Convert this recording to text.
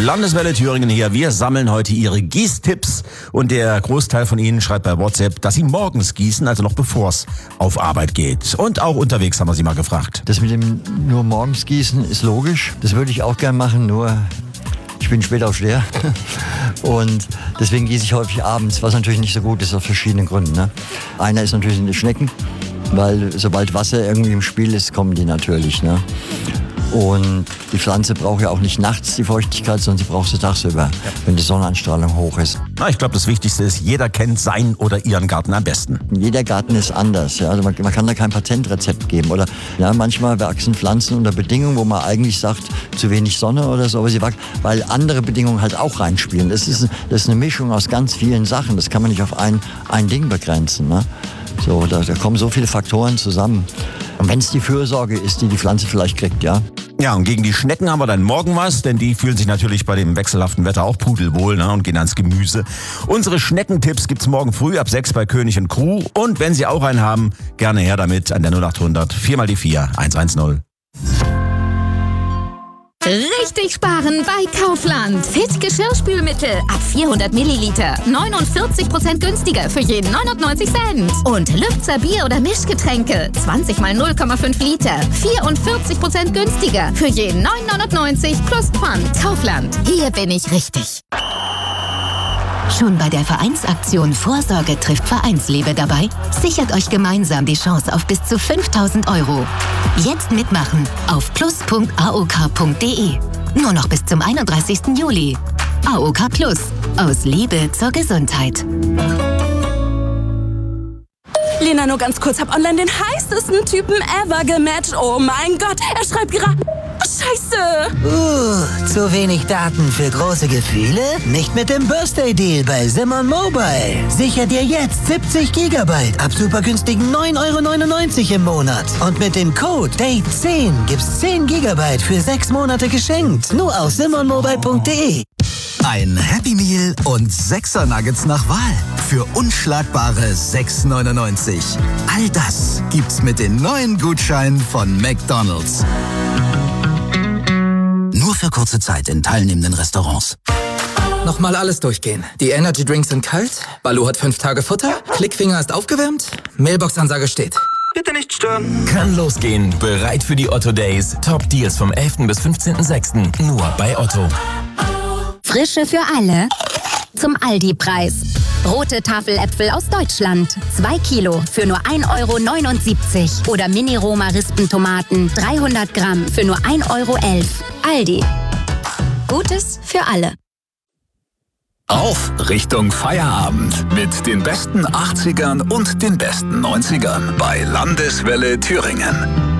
Landeswelle Thüringen hier. Wir sammeln heute Ihre Gießtipps und der Großteil von Ihnen schreibt bei WhatsApp, dass Sie morgens gießen, also noch bevor es auf Arbeit geht. Und auch unterwegs haben wir Sie mal gefragt. Das mit dem nur morgens gießen ist logisch. Das würde ich auch gern machen, nur ich bin Spätaufsteher und deswegen gieße ich häufig abends, was natürlich nicht so gut ist aus verschiedenen Gründen. Ne? Einer ist natürlich die Schnecken, weil sobald Wasser irgendwie im Spiel ist, kommen die natürlich. Ne? Und die Pflanze braucht ja auch nicht nachts die Feuchtigkeit, sondern sie braucht sie tagsüber, wenn die Sonneneinstrahlung hoch ist. Na, ich glaube, das Wichtigste ist, jeder kennt seinen oder ihren Garten am besten. Jeder Garten ist anders. Ja? Also man kann da kein Patentrezept geben. Oder ja, manchmal wachsen Pflanzen unter Bedingungen, wo man eigentlich sagt, zu wenig Sonne oder so, aber sie wachsen, weil andere Bedingungen halt auch reinspielen. Das ist eine Mischung aus ganz vielen Sachen. Das kann man nicht auf ein Ding begrenzen. Ne? So, da kommen so viele Faktoren zusammen. Und wenn es die Fürsorge ist, die Pflanze vielleicht kriegt, ja. Ja, und gegen die Schnecken haben wir dann morgen was, denn die fühlen sich natürlich bei dem wechselhaften Wetter auch pudelwohl, ne, und gehen ans Gemüse. Unsere Schneckentipps gibt's morgen früh ab 6 bei König & Crew. Und wenn Sie auch einen haben, gerne her damit an der 0800 4x4 110. Richtig sparen bei Kaufland. Fit Geschirrspülmittel ab 400 Milliliter. 49% günstiger für jeden 99 Cent. Und Lübzer Bier- oder Mischgetränke. 20 mal 0,5 Liter. 44% günstiger für jeden 9,99 plus Pfand. Kaufland. Hier bin ich richtig. Schon bei der Vereinsaktion Vorsorge trifft Vereinsliebe dabei? Sichert euch gemeinsam die Chance auf bis zu 5.000 €. Jetzt mitmachen auf plus.aok.de. Nur noch bis zum 31. Juli. AOK Plus. Aus Liebe zur Gesundheit. Lena, nur ganz kurz, hab online den heißesten Typen ever gematcht. Oh mein Gott, er schreibt gerade... Scheiße! Zu wenig Daten für große Gefühle? Nicht mit dem Birthday-Deal bei Simon Mobile. Sicher dir jetzt 70 Gigabyte ab super günstigen 9,99 € im Monat. Und mit dem Code DATE10 gibt's 10 Gigabyte für 6 Monate geschenkt. Nur auf simonmobile.de. Ein Happy Meal und 6er Nuggets nach Wahl für unschlagbare 6,99 €. All das gibt's mit den neuen Gutscheinen von McDonald's. Nur für kurze Zeit in teilnehmenden Restaurants. Nochmal alles durchgehen. Die Energy Drinks sind kalt, Baloo hat 5 Tage Futter, Klickfinger ist aufgewärmt, Mailbox-Ansage steht. Bitte nicht stören. Kann losgehen. Bereit für die Otto Days. Top Deals vom 11. bis 15.06. Nur bei Otto. Frische für alle. Zum Aldi-Preis. Rote Tafeläpfel aus Deutschland. 2 Kilo für nur 1,79 €. Oder Mini-Roma-Rispentomaten 300 Gramm für nur 1,11 €. Aldi. Gutes für alle. Auf Richtung Feierabend mit den besten 80ern und den besten 90ern bei Landeswelle Thüringen.